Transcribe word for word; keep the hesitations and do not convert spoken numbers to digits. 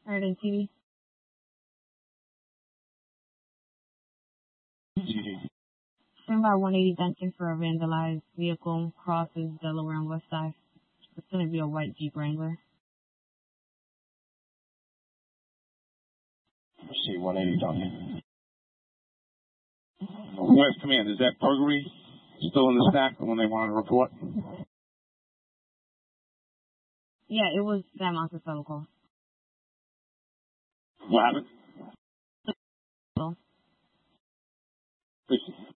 Heard in T V. Stand by one eighty Duncan for a vandalized vehicle crosses Delaware and West Side. It's going to be a white Jeep Wrangler. Let's see, one eighty Duncan. West Command, is that burglary still in the stack when they wanted to report? Yeah, it was that Monticello call. What happened? Well.